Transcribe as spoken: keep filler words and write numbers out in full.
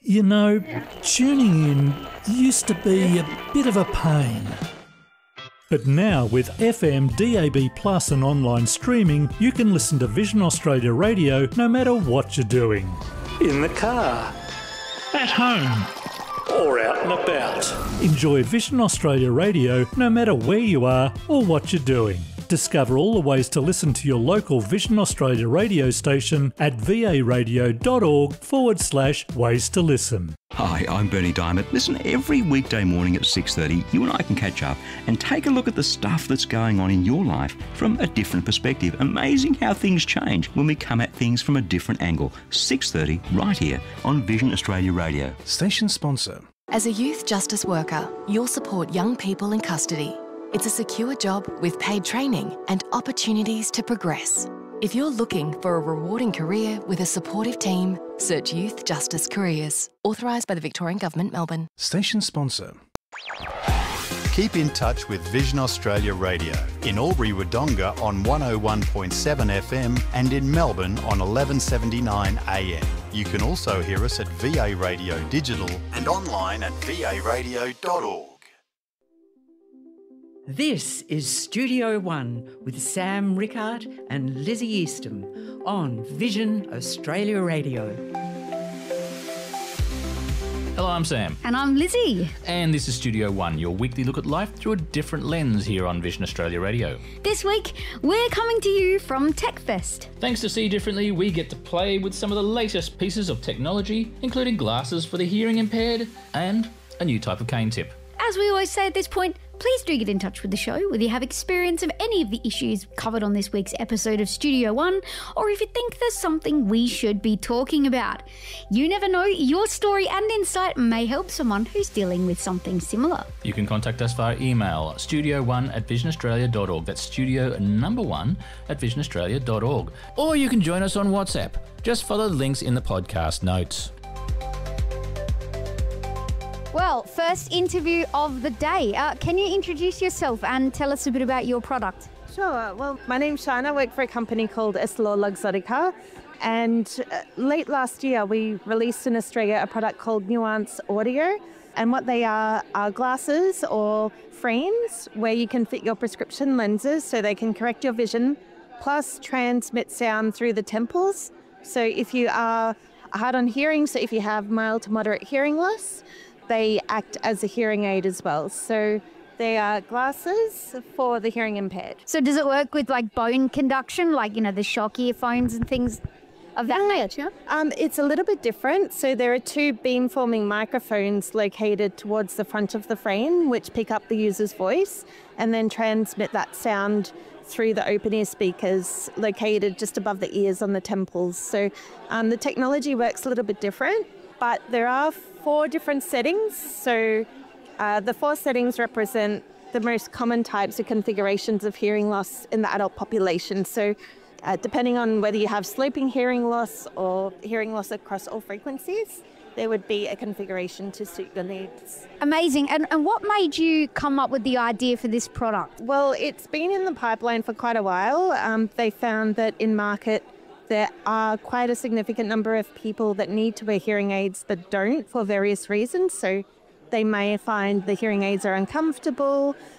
You know, tuning in used to be a bit of a pain. But now with F M, D A B plus and online streaming, you can listen to Vision Australia Radio no matter what you're doing. In the car, at home, or out and about. Enjoy Vision Australia Radio no matter where you are or what you're doing. Discover all the ways to listen to your local Vision Australia radio station at varadio.org forward slash ways to listen. Hi, I'm Bernie Diamond. Listen, every weekday morning at six thirty, you and I can catch up and take a look at the stuff that's going on in your life from a different perspective. Amazing how things change when we come at things from a different angle. six thirty, right here on Vision Australia Radio. Station sponsor. As a youth justice worker, you'll support young people in custody. It's a secure job with paid training and opportunities to progress. If you're looking for a rewarding career with a supportive team, search Youth Justice Careers. Authorised by the Victorian Government, Melbourne. Station sponsor. Keep in touch with Vision Australia Radio in Albury-Wodonga on one oh one point seven F M and in Melbourne on eleven seventy-nine A M. You can also hear us at V A Radio Digital and online at v a radio dot org. This is Studio One with Sam Rickard and Lizzie Eastham on Vision Australia Radio. Hello, I'm Sam. And I'm Lizzie. And this is Studio One, your weekly look at life through a different lens here on Vision Australia Radio. This week, we're coming to you from TechFest. Thanks to See Differently, we get to play with some of the latest pieces of technology, including glasses for the hearing impaired and a new type of cane tip. As we always say at this point, please do get in touch with the show whether you have experience of any of the issues covered on this week's episode of Studio One, or if you think there's something we should be talking about. You never know, your story and insight may help someone who's dealing with something similar. You can contact us via email, studio one at vision australia dot org. That's studio number one at vision australia dot org. Or you can join us on WhatsApp. Just follow the links in the podcast notes. Well, first interview of the day. Uh, can you introduce yourself and tell us a bit about your product? Sure. Well, my name's Shana. I work for a company called Essilor Luxottica. And uh, late last year, we released in Australia a product called Nuance Audio. And what they are are glasses or frames where you can fit your prescription lenses so they can correct your vision, plus transmit sound through the temples. So if you are hard on hearing, so if you have mild to moderate hearing loss, they act as a hearing aid as well. So they are glasses for the hearing impaired. So does it work with like bone conduction, like, you know, the shock earphones and things of that nature? Um, it's a little bit different. So there are two beam-forming microphones located towards the front of the frame, which pick up the user's voice and then transmit that sound through the open ear speakers located just above the ears on the temples. So um, the technology works a little bit different, but there are four different settings. So uh, the four settings represent the most common types of configurations of hearing loss in the adult population. So uh, depending on whether you have sloping hearing loss or hearing loss across all frequencies, there would be a configuration to suit your needs. Amazing. And, and what made you come up with the idea for this product? Well, it's been in the pipeline for quite a while. Um, they found that in market, there are quite a significant number of people that need to wear hearing aids but don't for various reasons. So they may find the hearing aids are uncomfortable,